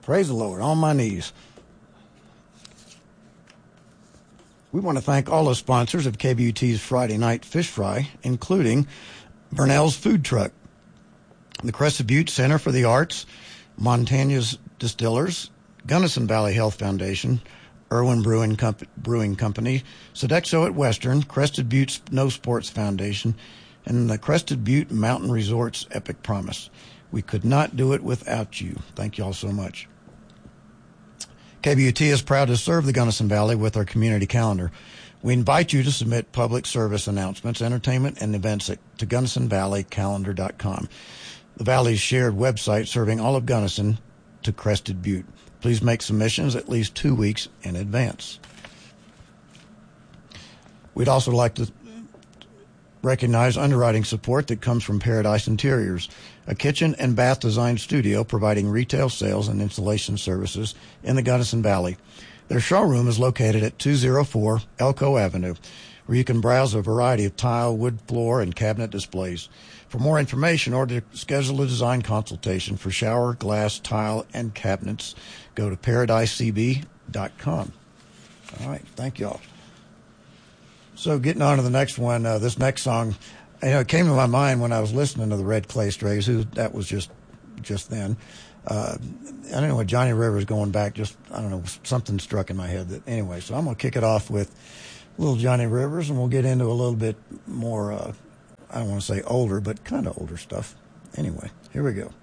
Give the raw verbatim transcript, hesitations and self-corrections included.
Praise the Lord, on my knees. We want to thank all the sponsors of K B U T's Friday Night Fish Fry, including Burnell's Food Truck, the Crested Butte Center for the Arts, Montana's Distillers, Gunnison Valley Health Foundation, Irwin Brewing, Comp- Brewing Company, Sodexo at Western, Crested Butte Snow Sports Foundation, and the Crested Butte Mountain Resorts Epic Promise. We could not do it without you. Thank you all so much. K B U T is proud to serve the Gunnison Valley with our community calendar. We invite you to submit public service announcements, entertainment, and events at, to gunnison valley calendar dot com, the Valley's shared website serving all of Gunnison to Crested Butte. Please make submissions at least two weeks in advance. We'd also like to recognize underwriting support that comes from Paradise Interiors, a kitchen and bath design studio providing retail sales and installation services in the Gunnison Valley. Their showroom is located at two oh four Elko Avenue, where you can browse a variety of tile, wood floor, and cabinet displays. For more information or to schedule a design consultation for shower, glass, tile, and cabinets, go to paradise c b dot com. All right, thank you all. So getting on to the next one, uh, this next song, you know, it came to my mind when I was listening to the Red Clay Strays, who that was just just then. Uh, I don't know what Johnny Rivers going back, just, I don't know, something struck in my head. That anyway, so I'm going to kick it off with little Johnny Rivers, and we'll get into a little bit more, uh, I don't want to say older, but kind of older stuff. Anyway, here we go.